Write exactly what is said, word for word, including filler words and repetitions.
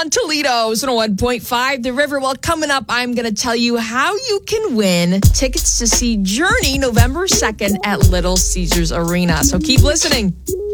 on Toledo, one oh one point five, The River. Well, coming up, I'm going to tell you how you can win tickets to see Journey November second at Little Caesars Arena. So keep listening.